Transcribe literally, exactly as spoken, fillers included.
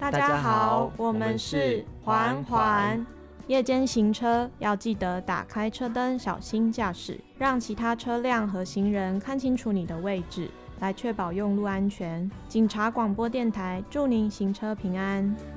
大家好，我们是环环。夜间行车要记得打开车灯，小心驾驶，让其他车辆和行人看清楚你的位置，来确保用路安全。警察广播电台祝您行车平安。